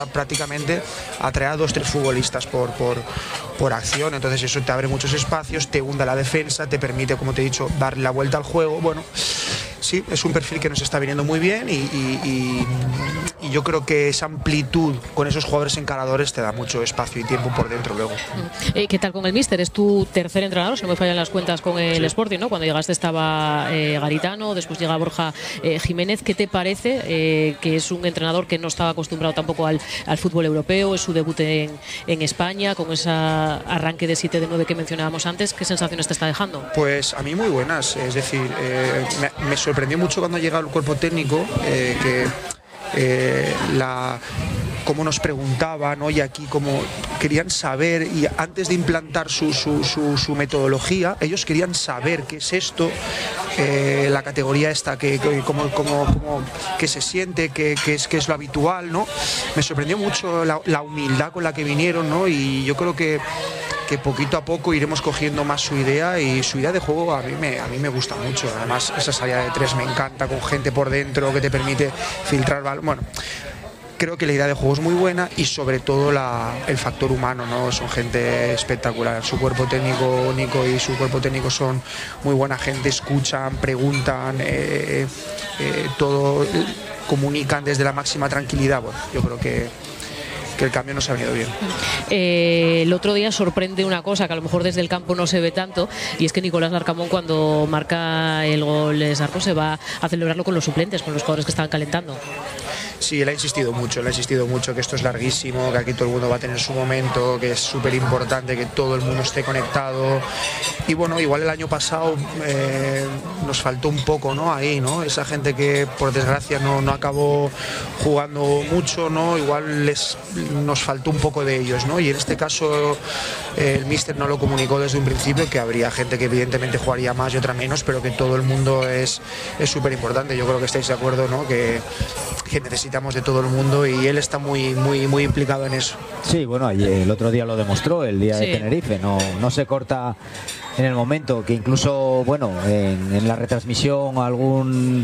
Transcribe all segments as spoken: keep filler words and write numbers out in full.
prácticamente a traer a dos tres futbolistas por, por, por acción, entonces eso te abre muchos espacios, te hunde la defensa, te permite, como te he dicho, darle la vuelta al juego. Bueno, sí, es un perfil que nos está viniendo muy bien y, y, y, y yo creo que esa amplitud con esos jugadores encaradores te da mucho espacio y tiempo por dentro luego. Eh, ¿Qué tal con el míster? Es tu tercer entrenador, si no me fallan las cuentas, con el sí. Sporting, ¿no? Cuando llegaste estaba eh, Garitano, después llega Borja eh, Jiménez. ¿Qué te parece eh, que es un entrenador que no estaba acostumbrado tampoco al, al fútbol europeo, es su debut en, en España, con ese arranque de siete de nueve que mencionábamos antes? ¿Qué sensaciones te está dejando? Pues a mí muy buenas, es decir, eh, me, me sorprendió mucho cuando llega el cuerpo técnico, eh, que eh, la... cómo nos preguntaban, ¿no? Y aquí como querían saber, y antes de implantar su, su, su, su metodología, ellos querían saber qué es esto, eh, la categoría esta, que, que, cómo, cómo, cómo, que se siente, que, que, es, que es lo habitual, ¿no? Me sorprendió mucho la, la humildad con la que vinieron, ¿no? Y yo creo que que poquito a poco iremos cogiendo más su idea, y su idea de juego a mí me, a mí me gusta mucho. Además, esa salida de tres me encanta, con gente por dentro que te permite filtrar balón. Bueno, creo que la idea de juego es muy buena y sobre todo la, el factor humano, ¿no? Son gente espectacular. Su cuerpo técnico, Nico y su cuerpo técnico son muy buena gente, escuchan, preguntan, eh, eh, todo, comunican desde la máxima tranquilidad. Bueno, yo creo que que el cambio nos ha venido bien. Eh, el otro día sorprende una cosa que a lo mejor desde el campo no se ve tanto, y es que Nicolás Larcamón, cuando marca el gol de Sarko, se va a celebrarlo con los suplentes, con los jugadores que estaban calentando. Sí, él ha insistido mucho, él ha insistido mucho que esto es larguísimo, que aquí todo el mundo va a tener su momento, que es súper importante que todo el mundo esté conectado. Y bueno, igual el año pasado eh, nos faltó un poco, ¿no? Ahí, ¿no? Esa gente que por desgracia no, no acabó jugando mucho, ¿no? Igual les, nos faltó un poco de ellos, ¿no? Y en este caso eh, el míster no lo comunicó desde un principio, que habría gente que evidentemente jugaría más y otra menos, pero que todo el mundo es súper importante. Yo creo que estáis de acuerdo, ¿no? Que, que necesitamos de todo el mundo, y él está muy muy muy implicado en eso. Sí, bueno, el otro día lo demostró, el día sí. de Tenerife, no, no se corta en el momento, que incluso, bueno, en, en la retransmisión algún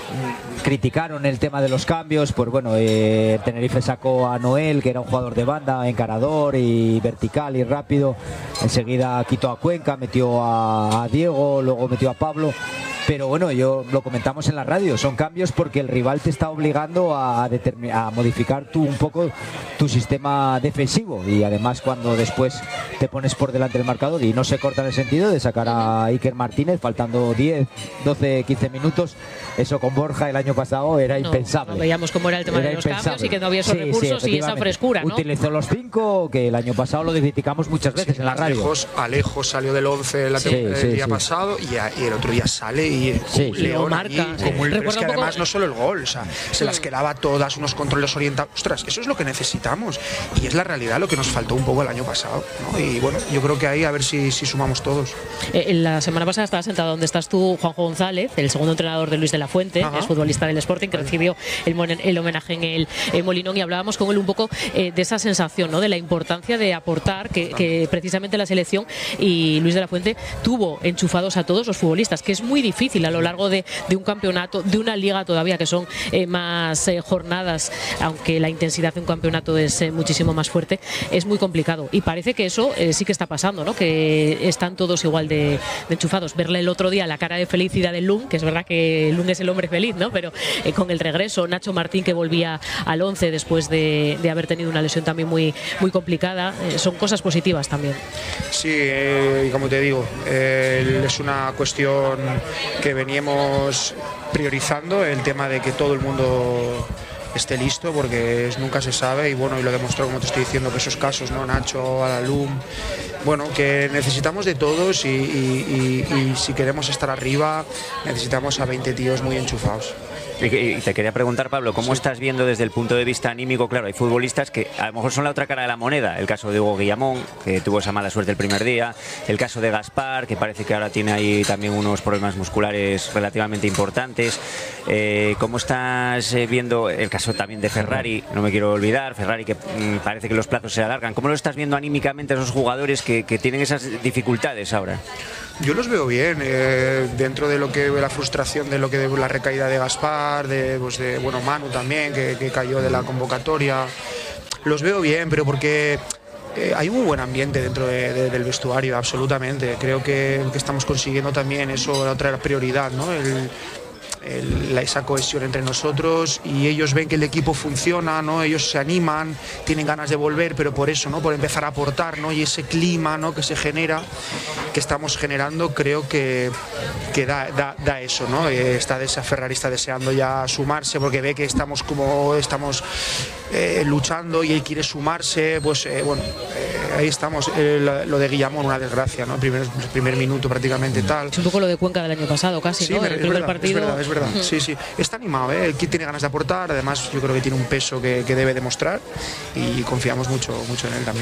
criticaron el tema de los cambios. Pues bueno, eh, Tenerife sacó a Noel, que era un jugador de banda, encarador y vertical y rápido, enseguida quitó a Cuenca, metió a, a Diego, luego metió a Pablo. Pero bueno, yo lo comentamos en la radio, son cambios porque el rival te está obligando a, a modificar tú un poco tu sistema defensivo, y además cuando después te pones por delante del marcador y no se corta en el sentido de sacar a Iker Martínez faltando diez, doce, quince minutos, eso con Borja el año pasado era no, impensable. No veíamos cómo era el tema era de los impensable. cambios y que no había esos sí, recursos sí, y esa frescura, ¿no? Utilizó los cinco, que el año pasado lo criticamos muchas veces sí, en la radio. Alejo, Alejo salió del once la sí, el sí, día sí. pasado y, a, y el otro día sale y y sí, León marca, allí, como el, pero es que además no solo el gol, o sea, se las quedaba todas, unos controles orientados. Ostras, eso es lo que necesitamos y es la realidad, lo que nos faltó un poco el año pasado, ¿no? Y bueno, yo creo que ahí a ver si, si sumamos todos. Eh, la semana pasada estaba sentado donde estás tú, Juanjo González, el segundo entrenador de Luis de la Fuente, es futbolista del Sporting, que recibió el, el homenaje en el, el Molinón, y hablábamos con él un poco eh, de esa sensación, ¿no? De la importancia de aportar, que, que precisamente la selección y Luis de la Fuente tuvo enchufados a todos los futbolistas, que es muy difícil a lo largo de, de un campeonato, de una liga todavía, que son eh, más eh, jornadas, aunque la intensidad de un campeonato es eh, muchísimo más fuerte, es muy complicado, y parece que eso eh, sí que está pasando, ¿no? Que están todos igual de, de enchufados. Verle el otro día la cara de felicidad de Lung, que es verdad que Lung es el hombre feliz, ¿no? Pero eh, con el regreso, Nacho Martín, que volvía al once después de, de haber tenido una lesión también muy, muy complicada, eh, son cosas positivas también. Sí, eh, y como te digo, eh, es una cuestión que veníamos priorizando, el tema de que todo el mundo esté listo, porque es, nunca se sabe, y bueno, y lo demostró, como te estoy diciendo, que esos casos, ¿no? Nacho, Alalum, bueno, que necesitamos de todos, y, y, y, y si queremos estar arriba necesitamos a veinte tíos muy enchufados. Y te quería preguntar, Pablo, ¿cómo sí. estás viendo desde el punto de vista anímico? Claro, hay futbolistas que a lo mejor son la otra cara de la moneda. El caso de Hugo Guillamón, que tuvo esa mala suerte el primer día. El caso de Gaspar, que parece que ahora tiene ahí también unos problemas musculares relativamente importantes. Eh, ¿Cómo estás viendo el caso también de Ferrari? No me quiero olvidar, Ferrari, que mmm, parece que los plazos se alargan. ¿Cómo lo estás viendo anímicamente a esos jugadores que, que tienen esas dificultades ahora? Yo los veo bien, eh, dentro de lo que la frustración de lo que de la recaída de Gaspar, de, pues de bueno, Manu también, que, que cayó de la convocatoria. los veo bien, pero porque eh, hay un muy buen ambiente dentro de, de, del vestuario, absolutamente. Creo que, que estamos consiguiendo también eso, la otra prioridad, ¿no? El, El, esa cohesión entre nosotros, y ellos ven que el equipo funciona, ¿no? Ellos se animan, tienen ganas de volver, pero por eso, ¿no? Por empezar a aportar, ¿no? Y ese clima, ¿no? Que se genera, que estamos generando, creo que, que da, da, da eso, ¿no? Eh, está esa Ferrari está deseando ya sumarse porque ve que estamos como estamos eh, luchando y él quiere sumarse, pues eh, bueno, eh, ahí estamos. Eh, lo, lo de Guillamón, una desgracia, ¿no? El primer, el primer minuto prácticamente tal. Es un poco lo de Cuenca del año pasado, casi, sí, ¿no? El primer verdad, partido. Es verdad, es verdad. Mm. Sí, sí. Está animado, ¿eh? El kit tiene ganas de aportar, además yo creo que tiene un peso que, que debe demostrar y confiamos mucho, mucho en él también.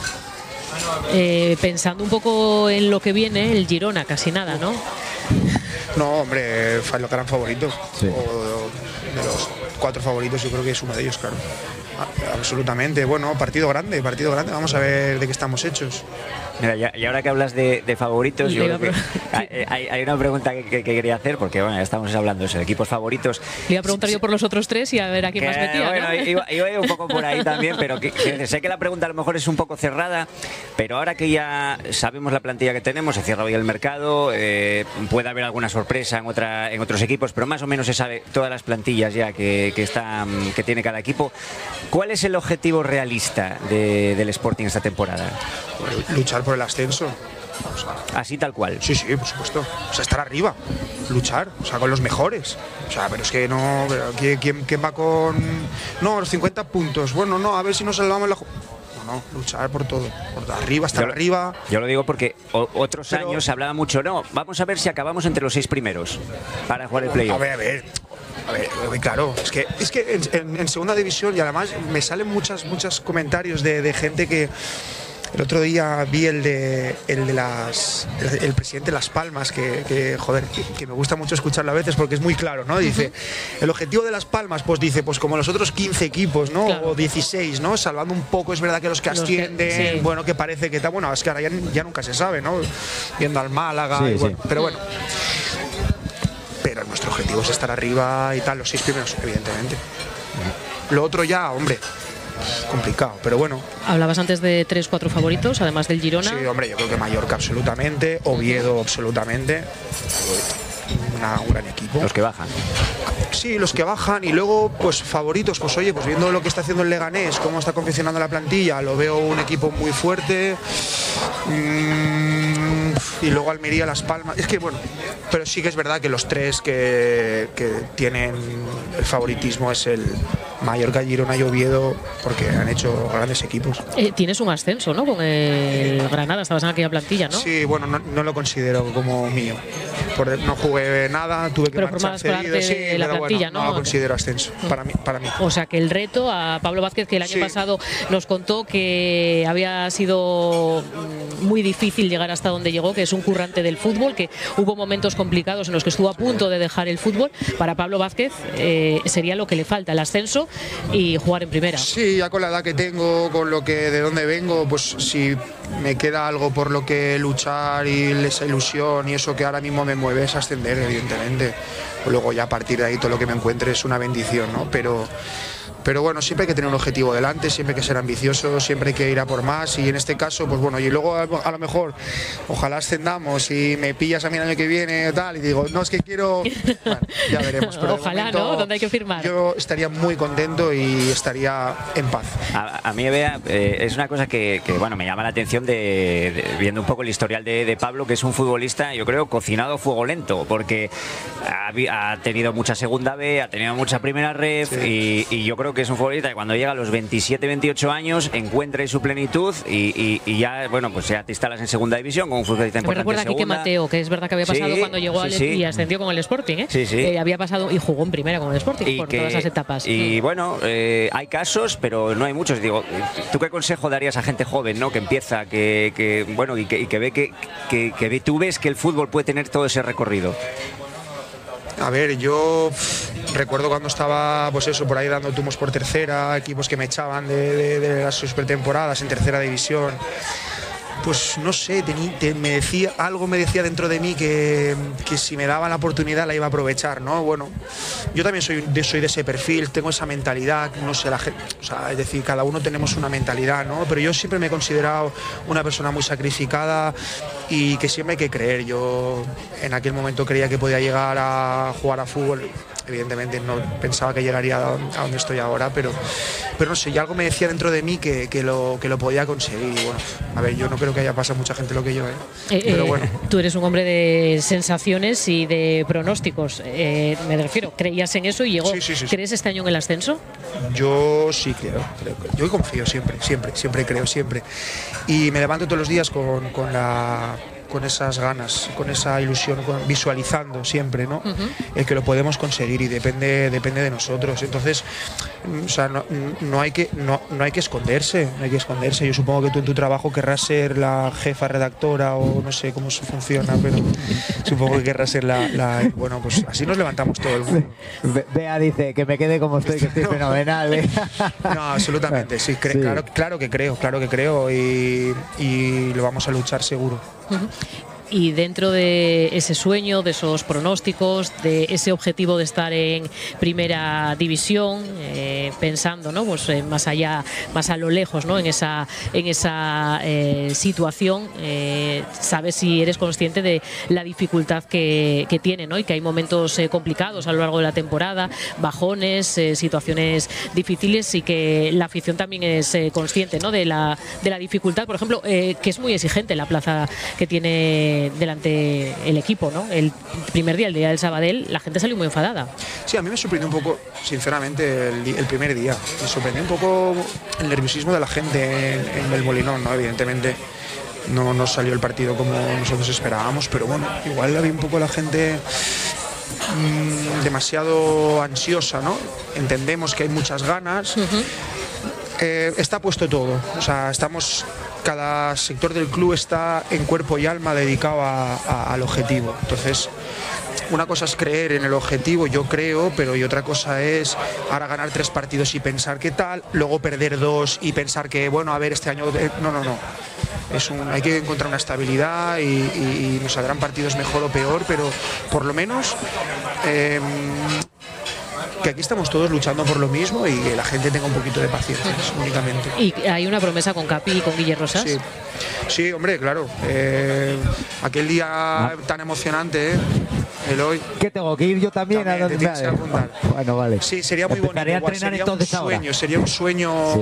Eh, pensando un poco en lo que viene, el Girona, casi nada, ¿no? No, hombre, lo que eran favoritos. Sí. O de los cuatro favoritos, yo creo que es uno de ellos, claro. Absolutamente. Bueno, partido grande, partido grande. Vamos a ver de qué estamos hechos. Mira, ya, y ahora que hablas de, de favoritos, yo creo que hay, hay una pregunta que, que, que quería hacer, porque bueno, ya estamos hablando de eso, de equipos favoritos. Le iba a preguntar yo por los otros tres y a ver a quién que, más metía, bueno, ¿no? iba, iba un poco por ahí también, pero que, que sé que la pregunta a lo mejor es un poco cerrada, pero ahora que ya sabemos la plantilla que tenemos, se cierra hoy el mercado, eh, puede haber alguna sorpresa en otra en otros equipos, pero más o menos se sabe todas las plantillas ya que, que, están, que tiene cada equipo. ¿Cuál es el objetivo realista de, del Sporting esta temporada? Luchar por el ascenso. O sea, así tal cual. Sí, sí, por supuesto. O sea, estar arriba, luchar, o sea, con los mejores. O sea, pero es que no, pero ¿quién, quién va con no los cincuenta puntos? Bueno, no, a ver si nos salvamos la. No, no, luchar por todo, por arriba, estar yo, arriba. Yo lo digo porque o, otros pero, años se hablaba mucho, no, vamos a ver si acabamos entre los seis primeros para jugar el playoff. A ver, a ver. A ver, claro, es que, es que en, en, en segunda división, y además me salen muchas, muchos comentarios de, de gente que. El otro día vi el de el de las el, el presidente de Las Palmas, que, que joder, que, que me gusta mucho escucharlo a veces porque es muy claro, ¿no? Dice, uh-huh. El objetivo de Las Palmas, pues dice, pues como los otros quince equipos, ¿no? Claro. O dieciséis, ¿no? Salvando un poco, es verdad que los que los ascienden, que, sí. Bueno, que parece que está, bueno, es que ahora ya, ya nunca se sabe, ¿no? Viendo al Málaga, sí, y bueno, sí. Pero bueno. Pero nuestro objetivo es estar arriba y tal, los seis primeros, evidentemente. Uh-huh. Lo otro ya, hombre, complicado, pero bueno. Hablabas antes de tres, cuatro favoritos, además del Girona. Sí, hombre, yo creo que Mallorca absolutamente, Oviedo absolutamente, una, un gran equipo. Los que bajan. Sí, los que bajan, y luego, pues favoritos, pues oye, pues viendo lo que está haciendo el Leganés, cómo está confeccionando la plantilla, lo veo un equipo muy fuerte. Mmm, y luego Almería, Las Palmas, es que bueno, pero sí que es verdad que los tres que, que tienen el favoritismo es el Mallorca, Girona y Oviedo, porque han hecho grandes equipos. Eh, tienes un ascenso, ¿no? Con el Granada, estabas en aquella plantilla, ¿no? Sí, bueno, no, no lo considero como mío. Por, no jugué nada, tuve que pero marchar cedido, sí, de la pero plantilla, bueno, ¿no? No lo considero ascenso, para mí, para mí. O sea que el reto a Pablo Vázquez, que el año sí. pasado nos contó que había sido muy difícil llegar hasta donde llegó, que es un currante del fútbol, que hubo momentos complicados en los que estuvo a punto de dejar el fútbol. Para Pablo Vázquez eh, sería lo que le falta, el ascenso y jugar en primera. Sí, ya con la edad que tengo, con lo que de dónde vengo, pues si me queda algo por lo que luchar y esa ilusión y eso que ahora mismo me mueve es ascender, evidentemente. Luego ya a partir de ahí todo lo que me encuentre es una bendición, ¿no? Pero Pero bueno, siempre hay que tener un objetivo delante, siempre hay que ser ambicioso, siempre hay que ir a por más, y en este caso, pues bueno, y luego a, a lo mejor, ojalá ascendamos y me pillas a mí el año que viene tal, y digo, no, es que quiero, bueno, ya veremos. Pero ojalá, momento, ¿no? ¿Dónde hay que firmar? Yo estaría muy contento y estaría en paz. A, a mí, Bea, eh, es una cosa que, que, bueno, me llama la atención de, de viendo un poco el historial de, de Pablo, que es un futbolista, yo creo, cocinado a fuego lento, porque ha, ha tenido mucha segunda B, ha tenido mucha primera ref, sí. y, y yo creo que es un futbolista que cuando llega a los veintisiete, veintiocho años encuentra su plenitud y, y, y ya, bueno, pues ya te instalas en segunda división con un futbolista importante. Me recuerda aquí que Mateo, que es verdad que había pasado sí, cuando llegó sí, al sí. y ascendió con el Sporting, ¿eh? Sí, sí. Eh, había pasado y jugó en primera con el Sporting y por que, todas esas etapas. Y bueno, eh, hay casos, pero no hay muchos. Digo, ¿tú qué consejo darías a gente joven, ¿no? Que empieza, que, que bueno, y que, y que ve que, que, que tú ves que el fútbol puede tener todo ese recorrido? A ver, yo pff, recuerdo cuando estaba, pues eso, por ahí dando tumos por tercera, equipos que me echaban de, de, de las supertemporadas en tercera división. pues no sé, tení, te, me decía, algo me decía dentro de mí que, que si me daban la oportunidad la iba a aprovechar, ¿no? Bueno, yo también soy de, soy de ese perfil, tengo esa mentalidad, no sé, la gente, o sea, es decir, cada uno tenemos una mentalidad, ¿no? Pero yo siempre me he considerado una persona muy sacrificada y que siempre hay que creer. Yo en aquel momento creía que podía llegar a jugar a fútbol. Evidentemente no pensaba que llegaría a donde estoy ahora, pero, pero no sé, y algo me decía dentro de mí que, que, lo, que lo podía conseguir. Y bueno, a ver, yo no creo que haya pasado mucha gente lo que yo, ¿eh? Eh, pero bueno. Eh, tú eres un hombre de sensaciones y de pronósticos. Eh, me refiero, ¿creías en eso y llegó? Sí, sí, sí, sí. ¿Crees este año en el ascenso? Yo sí creo, creo. Yo confío siempre, siempre, siempre creo, siempre. Y me levanto todos los días con, con la... con esas ganas, con esa ilusión, con, visualizando siempre, ¿no? Uh-huh. El que lo podemos conseguir y depende, depende de nosotros. Entonces, o sea, no, no hay que, no, no hay que esconderse, no hay que esconderse. Yo supongo que tú en tu trabajo querrás ser la jefa redactora o no sé cómo eso funciona, pero supongo que querrás ser la, la bueno, pues así nos levantamos todo el mundo. Bea dice que me quede como estoy, que estoy fenomenal. ¿eh? No, absolutamente, sí, cre- sí. Claro, claro que creo, claro que creo y, y lo vamos a luchar seguro. Uh-huh. Y dentro de ese sueño, de esos pronósticos, de ese objetivo de estar en primera división, eh, pensando, ¿no? Pues eh, más allá, más a lo lejos, ¿no? En esa, en esa eh, situación, eh, sabes si eres consciente de la dificultad que, que tiene, ¿no? Y que hay momentos eh, complicados a lo largo de la temporada, bajones, eh, situaciones difíciles y que la afición también es eh, consciente, ¿no? De la, de la dificultad, por ejemplo, eh, que es muy exigente la plaza que tiene delante el equipo, ¿no? El primer día, el día del Sabadell, la gente salió muy enfadada. Sí, a mí me sorprendió un poco, sinceramente, el, el primer día. Me sorprendió un poco el nerviosismo de la gente en, en el Molinón, ¿no? Evidentemente no nos salió el partido como nosotros esperábamos, pero bueno, igual había un poco la gente mmm, demasiado ansiosa, ¿no? Entendemos que hay muchas ganas. Uh-huh. Eh, está puesto todo, o sea, estamos, cada sector del club está en cuerpo y alma dedicado a, a, al objetivo. Entonces, una cosa es creer en el objetivo, yo creo, pero y otra cosa es ahora ganar tres partidos y pensar qué tal, luego perder dos y pensar que, bueno, a ver, este año... No, no, no. Es un, hay que encontrar una estabilidad y, y, y nos saldrán partidos mejor o peor, pero por lo menos... Eh, que aquí estamos todos luchando por lo mismo y que la gente tenga un poquito de paciencia, únicamente. ¿Y hay una promesa con Capi y con Guille Rosas? Sí, sí, hombre, claro. Eh, aquel día ah. tan emocionante, ¿eh? El hoy. ¿Qué tengo que ir yo también? también a te tienes que apuntar. Bueno, vale. Sí, sería muy bonito. Igual, sería un sueño, ahora. sería un sueño. Sí.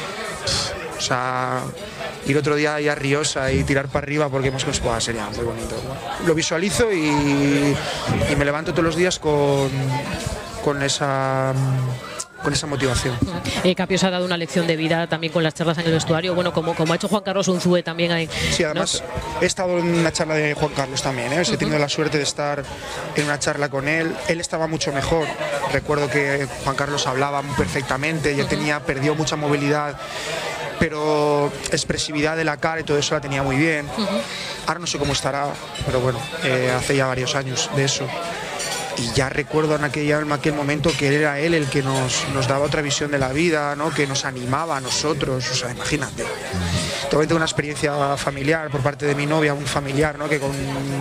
O sea, ir otro día ahí a Riosa y tirar para arriba porque hemos conseguido, sería muy bonito. Lo visualizo y, y me levanto todos los días con. con esa con esa motivación. Eh, Capi os ha dado una lección de vida también con las charlas en el vestuario, bueno, como, como ha hecho Juan Carlos Unzúe también hay, sí, además ¿no? He estado en una charla de Juan Carlos también, ¿eh? Uh-huh. He tenido la suerte de estar en una charla con él, él estaba mucho mejor, recuerdo que Juan Carlos hablaba perfectamente, ya uh-huh. tenía, perdió mucha movilidad, pero expresividad de la cara y todo eso la tenía muy bien. Uh-huh. Ahora no sé cómo estará, pero bueno, eh, hace ya varios años de eso. Y ya recuerdo en aquella, en aquel momento que era él el que nos, nos daba otra visión de la vida, ¿no? Que nos animaba a nosotros, o sea, imagínate. También tengo una experiencia familiar por parte de mi novia, un familiar, ¿no? Que con,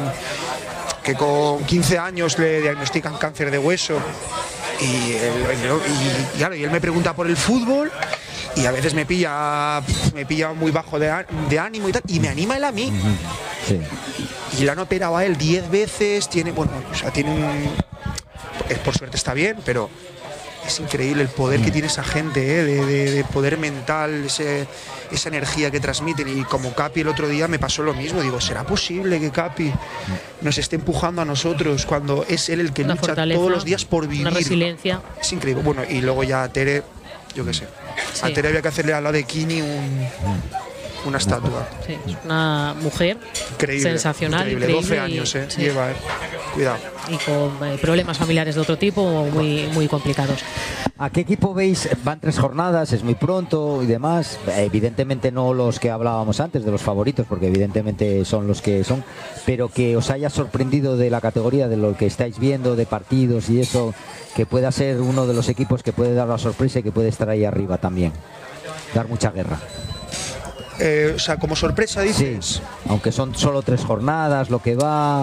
que con quince años le diagnostican cáncer de hueso y, él, y, y, claro, y él me pregunta por el fútbol y a veces me pilla, me pilla muy bajo de, de ánimo y tal, y me anima él a mí. Sí. Y la han operado a él diez veces, tiene, bueno, o sea, tiene un... Por suerte está bien, pero es increíble el poder que tiene esa gente, ¿eh? de, de, de poder mental, ese, esa energía que transmiten. Y como Capi el otro día me pasó lo mismo, digo, ¿será posible que Capi nos esté empujando a nosotros cuando es él el que una lucha todos los días por vivir? Una resiliencia. Es increíble. Bueno, y luego ya a Tere, yo qué sé, sí. A Tere había que hacerle al lado de Kini un... una estatua. Sí, es una mujer increíble, sensacional, increíble, increíble doce años, eh, sí. lleva, eh. Cuidado. Y con eh, problemas familiares de otro tipo muy, muy complicados. ¿A qué equipo veis? Van tres jornadas, es muy pronto y demás. Evidentemente no los que hablábamos antes de los favoritos, porque evidentemente son los que son, pero que os haya sorprendido de la categoría, de lo que estáis viendo, de partidos y eso, que pueda ser uno de los equipos que puede dar la sorpresa y que puede estar ahí arriba también, dar mucha guerra. Eh, o sea, como sorpresa dices. Sí, aunque son solo tres jornadas, lo que va.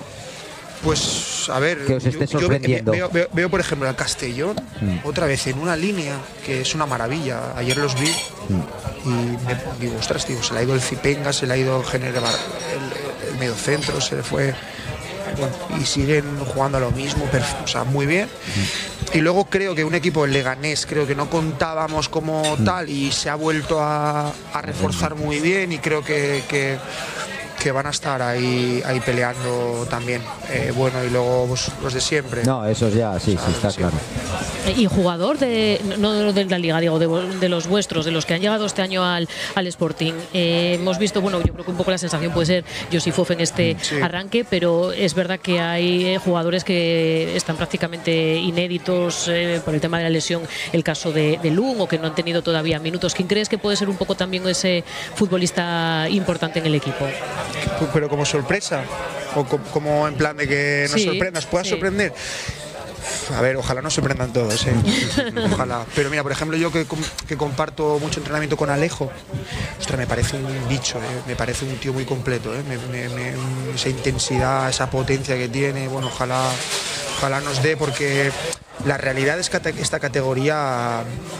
Pues a ver, que os esté yo, sorprendiendo. Yo veo, veo, veo por ejemplo al Castellón mm. otra vez en una línea que es una maravilla. Ayer los vi mm. y me digo, ostras, tío, se le ha ido el Zipenga, se le ha ido el, el, el mediocentro, se le fue. Bueno, y siguen jugando a lo mismo, o sea, muy bien. Mm. Y luego creo que un equipo, el Leganés, creo que no contábamos como mm. tal y se ha vuelto a, a reforzar muy bien y creo que, que, que van a estar ahí, ahí peleando también. Eh, bueno, y luego pues, los de siempre. No, esos ya, sí, o sea, sí, está claro. Y jugador de, no de la Liga, digo, de, de los vuestros, de los que han llegado este año al, al Sporting. Eh, hemos visto, bueno, yo creo que un poco la sensación puede ser Josifov en este sí. arranque, pero es verdad que hay jugadores que están prácticamente inéditos eh, por el tema de la lesión, el caso de, de Lung, o que no han tenido todavía minutos. ¿Quién crees que puede ser un poco también ese futbolista importante en el equipo? Pero como sorpresa, o como en plan de que nos sí, sorprenda, nos pueda sí. sorprender. A ver, ojalá nos sorprendan todos, ¿eh? Ojalá. Pero mira, por ejemplo, yo que, que comparto mucho entrenamiento con Alejo, ostras, me parece un bicho, ¿eh? Me parece un tío muy completo, ¿eh? me, me, me, esa intensidad, esa potencia que tiene, bueno, ojalá, ojalá nos dé, porque la realidad es que esta categoría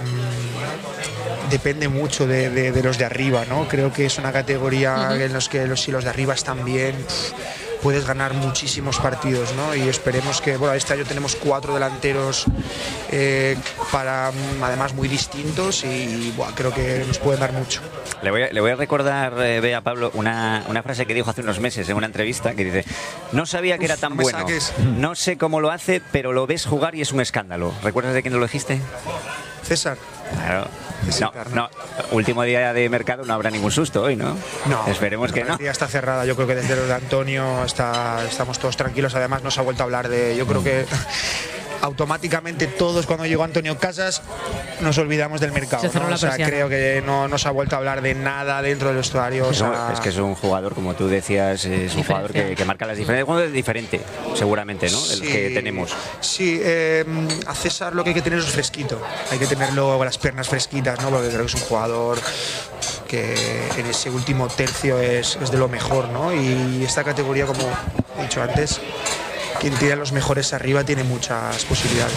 mmm, depende mucho de, de, de los de arriba, ¿no? Creo que es una categoría uh-huh. en los que los, si los de arriba están bien, pff, puedes ganar muchísimos partidos, ¿no? Y esperemos que, bueno, este año tenemos cuatro delanteros eh, para además muy distintos y, y bueno, creo que nos pueden dar mucho. Le voy a, le voy a recordar, eh, ve a Pablo, una, una frase que dijo hace unos meses en una entrevista que dice: no sabía que Uf, era tan no bueno, saques. no sé cómo lo hace, pero lo ves jugar y es un escándalo. ¿Recuerdas de quién lo dijiste? César. Claro. No, no, último día de mercado, no habrá ningún susto hoy, ¿no? No. Esperemos que no. El día está cerrada, yo creo que desde lo de Antonio está, estamos todos tranquilos, además no se ha vuelto a hablar de, yo creo que automáticamente todos cuando llegó Antonio Casas nos olvidamos del mercado, ¿no? O sea, creo que no, no se ha vuelto a hablar de nada dentro del vestuario. O sea... no, es que es un jugador, como tú decías, es un jugador que, que marca las diferencias. Es diferente, seguramente, ¿no? De los sí, que tenemos. Sí, eh, a César lo que hay que tener es fresquito, hay que tenerlo con las piernas fresquitas, ¿no? Porque creo que es un jugador que en ese último tercio es, es de lo mejor, ¿no? Y esta categoría, como he dicho antes, quien tira los mejores arriba tiene muchas posibilidades.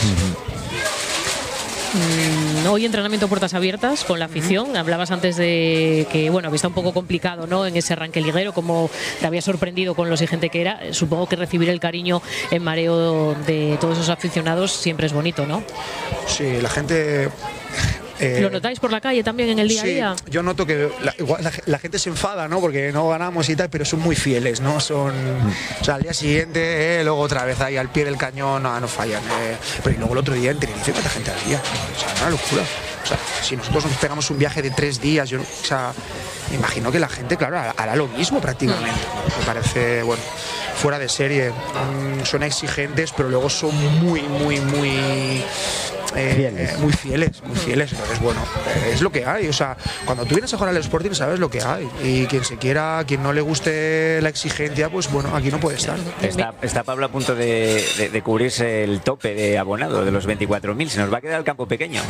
Mm, hoy entrenamiento puertas abiertas con la afición. Uh-huh. Hablabas antes de que, bueno, que está un poco complicado, ¿no? En ese arranque liguero, como te había sorprendido con lo exigente que era. Supongo que recibir el cariño en mareo de todos esos aficionados siempre es bonito, ¿no? Sí, la gente... Eh, ¿Lo notáis por la calle también en el día sí, a día? Yo noto que la, igual la, la gente se enfada, ¿no? Porque no ganamos y tal, pero son muy fieles, ¿no? Son, o sea, al día siguiente, eh, luego otra vez ahí al pie del cañón, no, no fallan. Eh, pero y luego el otro día en Tenerife, ¿cuánta gente al día? O sea, una locura. O sea, si nosotros nos pegamos un viaje de tres días, yo, o sea, me imagino que la gente, claro, hará lo mismo prácticamente. Me parece, bueno, fuera de serie. Mm, son exigentes, pero luego son muy, muy, muy... Eh, fieles. muy fieles, muy fieles. Entonces, bueno, eh, es lo que hay. O sea, cuando tú vienes a jugar al Sporting sabes lo que hay. Y quien se quiera, quien no le guste la exigencia, pues bueno, aquí no puede estar. Está, está Pablo a punto de, de, de cubrirse el tope de abonado de los veinticuatro mil. Se nos va a quedar el campo pequeño.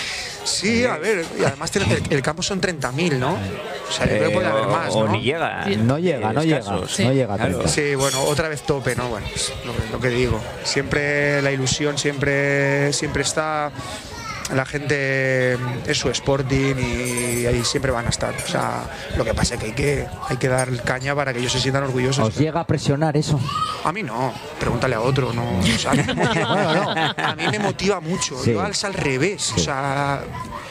Sí, a ver, y además el, el campo son treinta mil, ¿no? O sea, yo creo que puede haber más, o, ¿no? O ni llega. No llega, no llega. Sí. No llega claro. Sí, bueno, otra vez tope, ¿no? Bueno, pues lo, que, lo que digo. Siempre la ilusión, siempre, siempre está... La gente es su Sporting y ahí siempre van a estar. O sea, lo que pasa es que hay que, hay que dar caña para que ellos se sientan orgullosos. ¿Os llega a presionar eso? A mí no, pregúntale a otro. No, o sea, a, mí me motiva, bueno, no, a mí me motiva mucho. Sí. Yo al al revés. Sí. O sea,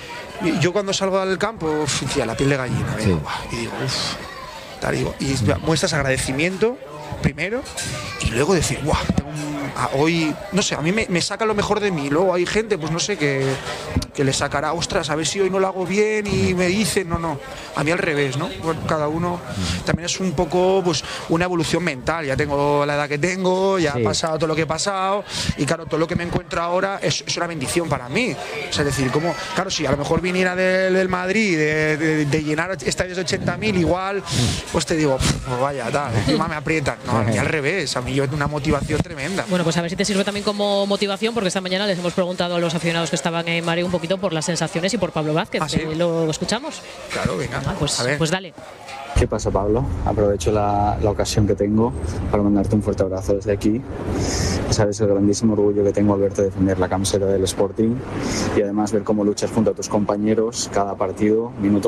yo cuando salgo al campo, uf, la piel de gallina. Sí. Vengo, y digo, uff, tal, digo, y muestras agradecimiento primero y luego decir, guau, tengo un, a, hoy, no sé, a mí me, me saca lo mejor de mí. Luego hay gente, pues no sé, que, que le sacará, ostras, a ver si hoy no lo hago bien y me dicen, no, no, a mí al revés, ¿no? Bueno, cada uno también es un poco, pues, una evolución mental. Ya tengo la edad que tengo, ya sí. ha pasado todo lo que he pasado y claro, todo lo que me encuentro ahora es, es una bendición para mí. O sea, es decir, como, claro, si a lo mejor viniera del, del Madrid, de, de, de llenar estadios de ochenta mil, igual, pues te digo, pues vaya, tal, encima me aprietan. No, a mí al revés, a mí yo una motivación tremenda. Bueno, pues a ver si te sirve también como motivación, porque esta mañana les hemos preguntado a los aficionados que estaban en Mareo un poquito poquito por las sensaciones y por Pablo Vázquez. ¿Ah, sí? Eh, ¿Lo escuchamos? Claro, venga. Ah, pues, a ver. pues dale. ¿Qué pasa, Pablo? Aprovecho la, la ocasión que tengo para mandarte un fuerte abrazo desde aquí. Sabes el grandísimo orgullo que tengo al verte defender la camiseta del Sporting y además ver cómo luchas junto a tus compañeros cada partido, minuto